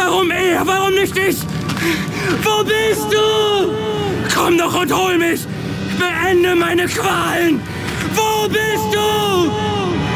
Warum er? Warum nicht ich? Wo bist du? Komm doch und hol mich! Beende meine Qualen! Wo bist du?